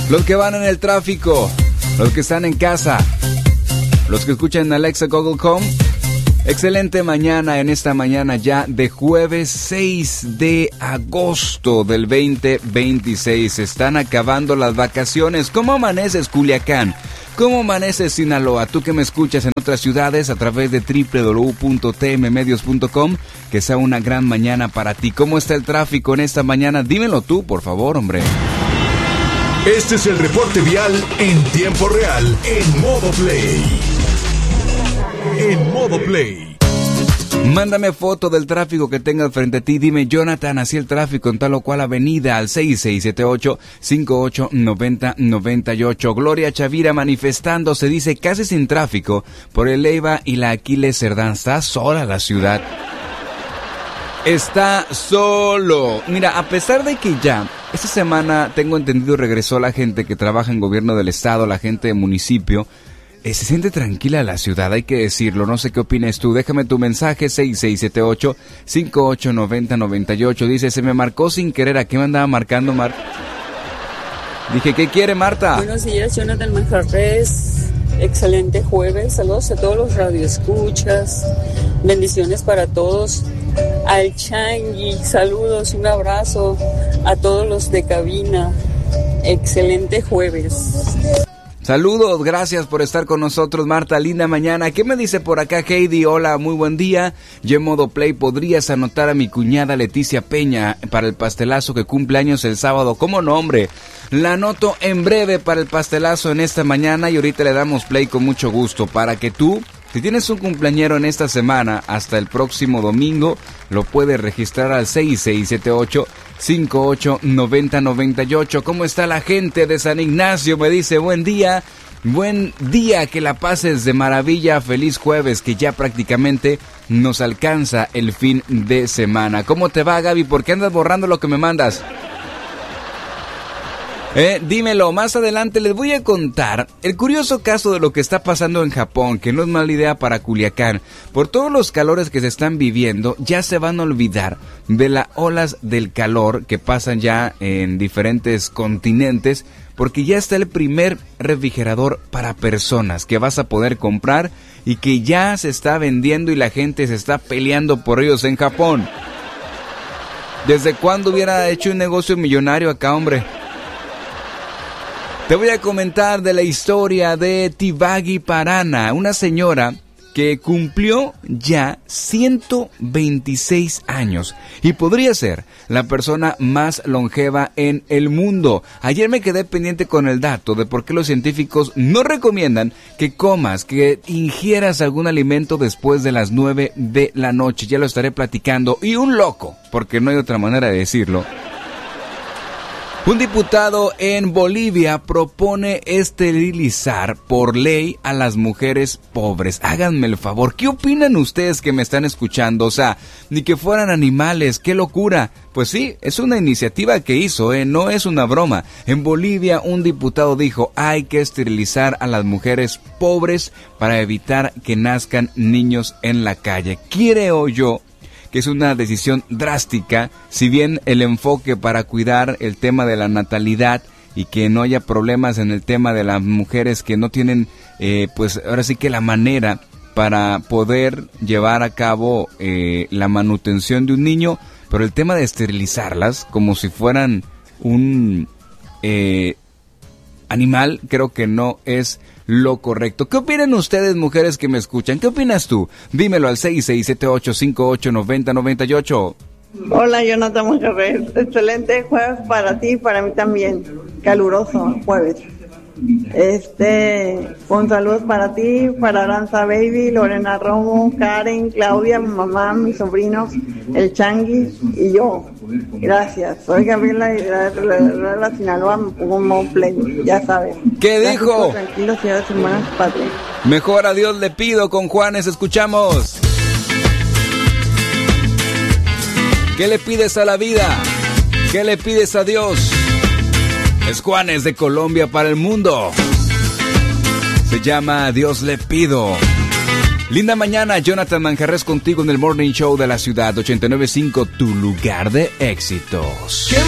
los que van en el tráfico, los que están en casa, los que escuchan en Alexa, Google Home. Excelente mañana en esta mañana ya de jueves 6 de agosto del 2026. Están acabando las vacaciones. ¿Cómo amaneces, Culiacán? ¿Cómo amaneces, Sinaloa? Tú que me escuchas en otras ciudades a través de www.tmmedios.com. Que sea una gran mañana para ti. ¿Cómo está el tráfico en esta mañana? Dímelo tú, por favor, hombre. Este es el reporte vial en tiempo real en Modo Play. En Modo Play. Mándame foto del tráfico que tengas frente a ti. Dime, Jonathan, así el tráfico en tal o cual avenida al 6678-589098. Gloria Chavira manifestándose, dice, casi sin tráfico por el Leiva y la Aquiles Cerdán. Está sola la ciudad. Está solo. Mira, a pesar de que ya esta semana, tengo entendido, regresó la gente que trabaja en gobierno del estado, la gente de municipio. Se siente tranquila la ciudad, hay que decirlo. No sé qué opinas tú. Déjame tu mensaje, 6678-589098. Dice, se me marcó sin querer. ¿A qué me andaba marcando, Marta? Dije, ¿qué quiere, Marta? Buenos días, Jonathan Manjarres. Excelente jueves. Saludos a todos los radioescuchas. Bendiciones para todos. Al Changui, saludos, un abrazo a todos los de cabina. Excelente jueves. Saludos, gracias por estar con nosotros, Marta, linda mañana. ¿Qué me dice por acá Heidi? Hola, muy buen día. Yo en Modo Play, ¿podrías anotar a mi cuñada Leticia Peña para el pastelazo que cumple años el sábado? ¿Cómo no, hombre? La anoto en breve para el pastelazo en esta mañana y ahorita le damos play con mucho gusto para que tú, si tienes un cumpleañero en esta semana hasta el próximo domingo, lo puedes registrar al 6678-589098. ¿Cómo está la gente de San Ignacio? Me dice, buen día, que la pases de maravilla, feliz jueves, que ya prácticamente nos alcanza el fin de semana. ¿Cómo te va, Gaby? ¿Por qué andas borrando lo que me mandas? Dímelo, más adelante les voy a contar el curioso caso de lo que está pasando en Japón, que no es mala idea para Culiacán. Por todos los calores que se están viviendo, ya se van a olvidar de las olas del calor que pasan ya en diferentes continentes, porque ya está el primer refrigerador para personas que vas a poder comprar y que ya se está vendiendo y la gente se está peleando por ellos en Japón. ¿Desde cuándo hubiera hecho un negocio millonario acá, hombre? Te voy a comentar de la historia de Tibagi Parana, una señora que cumplió ya 126 años y podría ser la persona más longeva en el mundo. Ayer me quedé pendiente con el dato de por qué los científicos no recomiendan que comas, que ingieras algún alimento después de las 9 de la noche. Ya lo estaré platicando. Y un loco, porque no hay otra manera de decirlo. Un diputado en Bolivia propone esterilizar por ley a las mujeres pobres. Háganme el favor, ¿qué opinan ustedes que me están escuchando? O sea, ni que fueran animales, ¡qué locura! Pues sí, es una iniciativa que hizo, no es una broma. En Bolivia un diputado dijo, hay que esterilizar a las mujeres pobres para evitar que nazcan niños en la calle. Creo yo que es una decisión drástica, si bien el enfoque para cuidar el tema de la natalidad y que no haya problemas en el tema de las mujeres que no tienen, pues ahora sí que la manera para poder llevar a cabo la manutención de un niño, pero el tema de esterilizarlas como si fueran un animal, creo que no es lo correcto. ¿Qué opinan ustedes, mujeres que me escuchan? ¿Qué opinas tú? Dímelo al 6678-589098. Hola, Jonathan Manjarres. Excelente jueves para ti y para mí también. Caluroso jueves. Con saludos para ti, para Aranza Baby, Lorena Romo, Karen, Claudia, mi mamá, mis sobrinos, el Changui y yo. Gracias. Soy Gabriela de la Sinaloa, me pongo Modo Play, ya sabes. ¿Qué dijo? Tranquilo, ciudad de Semanas Patria. Mejor a Dios le pido, con Juanes escuchamos. ¿Qué le pides a la vida? ¿Qué le pides a Dios? Es Juanes de Colombia para el mundo. Se llama Dios le pido. Linda mañana, Jonathan Manjarres contigo en el Morning Show de la Ciudad 89.5, tu lugar de éxitos.